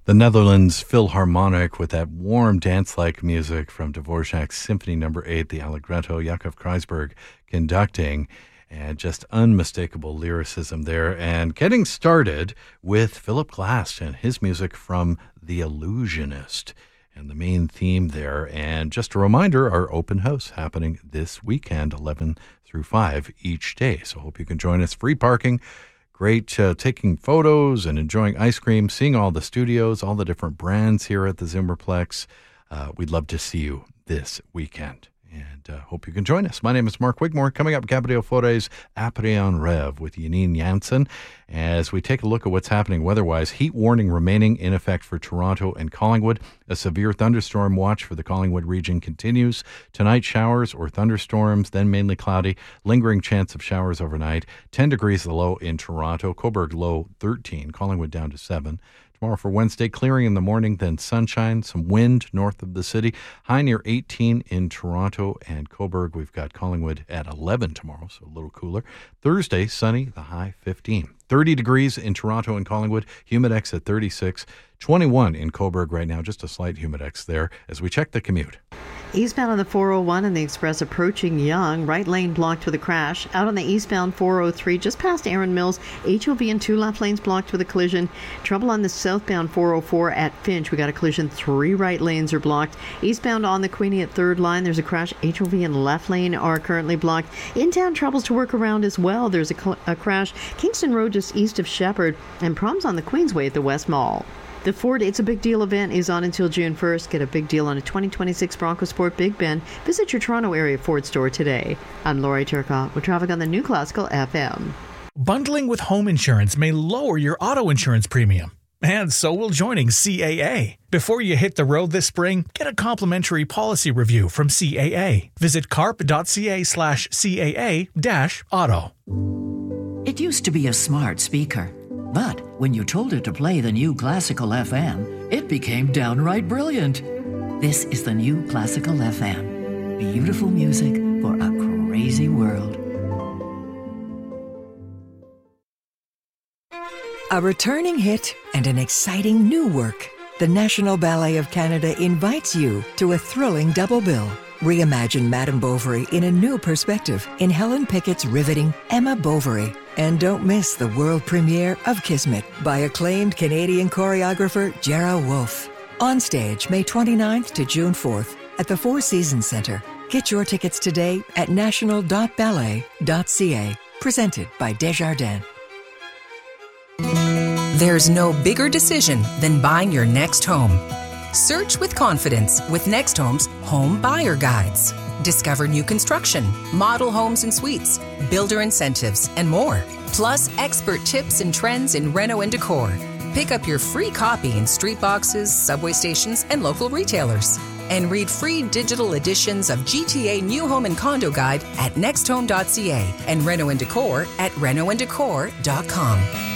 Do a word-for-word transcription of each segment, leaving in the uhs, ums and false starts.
The Netherlands Philharmonic with that warm dance-like music from Dvorak's Symphony Number Eight, the Allegretto, Yakov Kreisberg conducting, and just unmistakable lyricism there. And getting started with Philip Glass and his music from The Illusionist, and the main theme there. And just a reminder, our open house happening this weekend, eleven through five each day. So hope you can join us. Free parking. Great uh, taking photos and enjoying ice cream, seeing all the studios, all the different brands here at the Zimmerplex. Uh, we'd love to see you this weekend, and uh, hope you can join us. My name is Mark Wigmore. Coming up, Gabriel Fauré's Après un Rêve with Janine Jansen as we take a look at what's happening weather-wise. Heat warning remaining in effect for Toronto and Collingwood. A severe thunderstorm watch for the Collingwood region continues. Tonight, showers or thunderstorms, then mainly cloudy. Lingering chance of showers overnight. ten degrees the low in Toronto. Cobourg low thirteen. Collingwood down to seven. Tomorrow for Wednesday, clearing in the morning, then sunshine, some wind north of the city. High near eighteen in Toronto and Cobourg. We've got Collingwood at eleven tomorrow, so a little cooler. Thursday, sunny, the high fifteen. thirty degrees in Toronto and Collingwood. Humidex at thirty-six. twenty-one in Cobourg right now, just a slight humidex there as we check the commute. Eastbound on the four oh one and the Express approaching Yonge. Right lane blocked with a crash. Out on the eastbound four oh three, just past Erin Mills. H O V and two left lanes blocked with a collision. Trouble on the southbound four oh four at Finch. We got a collision. Three right lanes are blocked. Eastbound on the Queenie at third line, there's a crash. H O V and left lane are currently blocked. In-town troubles to work around as well. There's a, cl- a crash. Kingston Road just east of Shepherd, and problems on the Queensway at the West Mall. The Ford It's a Big Deal event is on until June first. Get a big deal on a twenty twenty-six Bronco Sport Big Ben. Visit your Toronto area Ford store today. I'm Lori Turcotte with traffic on the New Classical F M. Bundling with home insurance may lower your auto insurance premium. And so will joining C A A. Before you hit the road this spring, get a complimentary policy review from C A A. Visit carp.ca slash CAA dash auto. It used to be a smart speaker. But when you told it to play the New Classical F M, it became downright brilliant. This is the New Classical F M. Beautiful music for a crazy world. A returning hit and an exciting new work. The National Ballet of Canada invites you to a thrilling double bill. Reimagine Madame Bovary in a new perspective in Helen Pickett's riveting Emma Bovary. And don't miss the world premiere of Kismet by acclaimed Canadian choreographer Jera Wolf. On stage May twenty-ninth to June fourth at the Four Seasons Centre. Get your tickets today at national dot ballet dot c a. Presented by Desjardins. There's no bigger decision than buying your next home. Search with confidence with Next Home's Home Buyer Guides. Discover new construction, model homes and suites, builder incentives, and more. Plus, expert tips and trends in reno and decor. Pick up your free copy in street boxes, subway stations, and local retailers. And read free digital editions of G T A New Home and Condo Guide at next home dot c a and Reno and Decor at reno and decor dot com.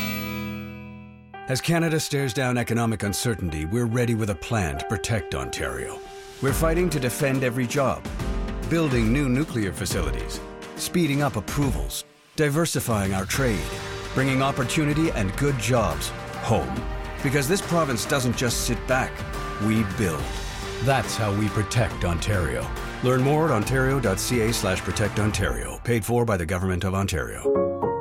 As Canada stares down economic uncertainty, we're ready with a plan to protect Ontario. We're fighting to defend every job, building new nuclear facilities, speeding up approvals, diversifying our trade, bringing opportunity and good jobs home. Because this province doesn't just sit back, we build. That's how we protect Ontario. Learn more at ontario dot c a slash protect ontario. Paid for by the Government of Ontario.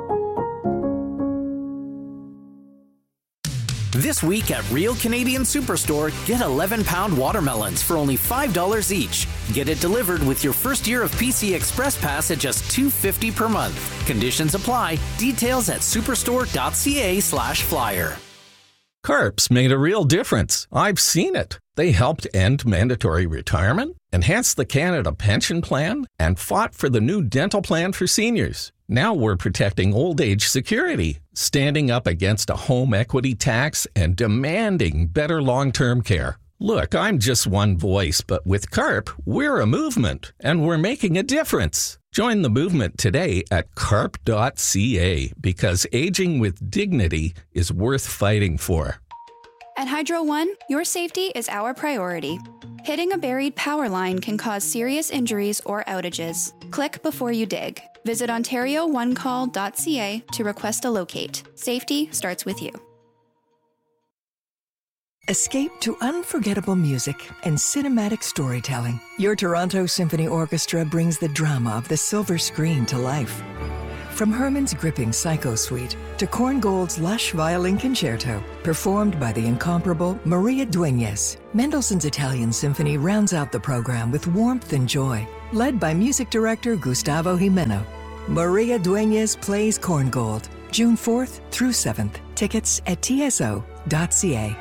This week at Real Canadian Superstore, get eleven pound watermelons for only five dollars each. Get it delivered with your first year of P C Express Pass at just two dollars and fifty cents per month. Conditions apply. Details at superstore dot c a slash flyer. CARP's made a real difference. I've seen it. They helped end mandatory retirement, enhanced the Canada Pension Plan, and fought for the new dental plan for seniors. Now we're protecting old age security, standing up against a home equity tax, and demanding better long-term care. Look, I'm just one voice, but with CARP, we're a movement, and we're making a difference. Join the movement today at carp dot c a because aging with dignity is worth fighting for. At Hydro One, your safety is our priority. Hitting a buried power line can cause serious injuries or outages. Click before you dig. Visit ontario one call dot c a to request a locate. Safety starts with you. Escape to unforgettable music and cinematic storytelling. Your Toronto Symphony Orchestra brings the drama of the silver screen to life. From Herman's gripping Psycho Suite to Korngold's lush violin concerto, performed by the incomparable Maria Dueñas, Mendelssohn's Italian Symphony rounds out the program with warmth and joy. Led by music director Gustavo Jimeno, Maria Dueñas plays Korngold, June fourth through seventh. Tickets at T S O dot C A.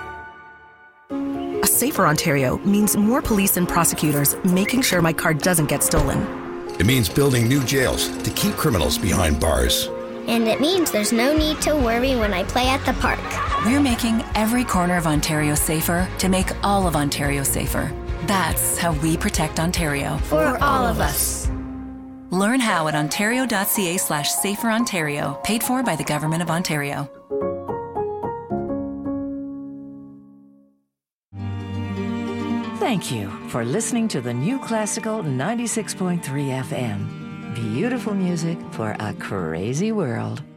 A safer Ontario means more police and prosecutors making sure my car doesn't get stolen. It means building new jails to keep criminals behind bars. And it means there's no need to worry when I play at the park. We're making every corner of Ontario safer to make all of Ontario safer. That's how we protect Ontario. For, For all of us. Learn how at ontario.ca slash safer Ontario. Paid for by the Government of Ontario. Thank you for listening to the New Classical ninety-six point three F M. Beautiful music for a crazy world.